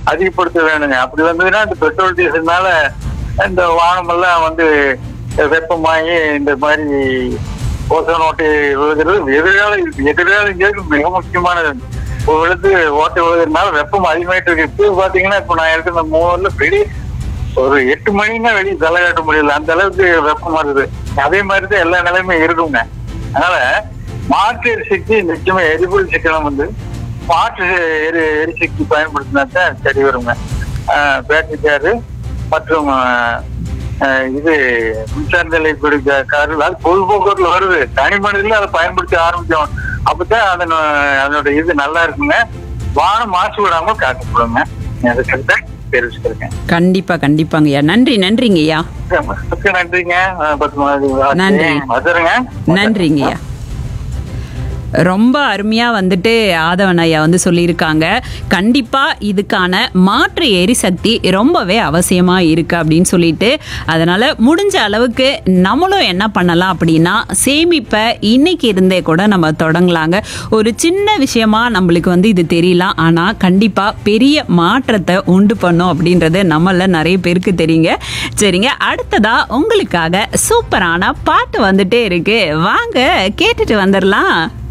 அதிகப்படுத்த வேணுங்க. அப்படி வந்ததுன்னா இந்த பெட்ரோல் டீசல்னால இந்த வானமெல்லாம் வெப்பமாகி இந்த மாதிரி ஓசோன் ஓட்டை விழுகிறது எதிர்காலம் மிக முக்கியமானது. விழுது ஓட்டை விழுதுனால வெப்பம் அதிகமாயிட்டு இருக்கு. இப்போ பாத்தீங்கன்னா இப்ப நான் இருக்கிற மூணுல வெளியே ஒரு 8 மணின்னா வெளியே தலை காட்ட முடியல, அந்த அளவுக்கு வெப்பமா இருக்குது. அதே மாதிரிதான் எல்லா நிலையுமே இருக்குங்க. அதனால மாற்று எரிசக்தி நிச்சயமா எரிபொருள் சிக்கனம் மாற்று எரிசக்தி பயன்படுத்தினா தான் சரி வருங்க. பேட்டரி காரு மற்றும் மின்சார நிலையக்கூடிய கார்கள் அது பொதுப்போக்குவரத்துல வருது. தனி மனிதர்கள் அதை பயன்படுத்த ஆரம்பிச்சோம். அப்பதான் அதனோட நல்லா இருக்குங்க. வானம் மாசு விடாமல் காக்கப்படுங்க. தெரிவிச்சுக்கிறேன். கண்டிப்பா கண்டிப்பாங்கய்யா. நன்றிங்கய்யா. நன்றிங்க. நன்றி. நன்றிங்கய்யா. ரொம்ப அருமையா ஆதவன் ஐயா சொல்லியிருக்காங்க. கண்டிப்பா இதுக்கான மாற்று எரிசக்தி ரொம்பவே அவசியமா இருக்கு அப்படின்னு சொல்லிட்டு, அதனால முடிஞ்ச அளவுக்கு நம்மளும் என்ன பண்ணலாம் அப்படின்னா சேமிப்பை இன்னைக்கு இருந்தே கூட நம்ம தொடங்கலாங்க. ஒரு சின்ன விஷயமா நம்மளுக்கு இது தெரியலாம், ஆனா கண்டிப்பா பெரிய மாற்றத்தை உண்டு பண்ணும் அப்படின்றது நம்மள நிறைய பேருக்கு தெரியுங்க. சரிங்க, அடுத்ததா உங்களுக்காக சூப்பரான பாட்டு வந்துட்டே இருக்கு. வாங்க கேட்டுட்டு வந்துடலாம்.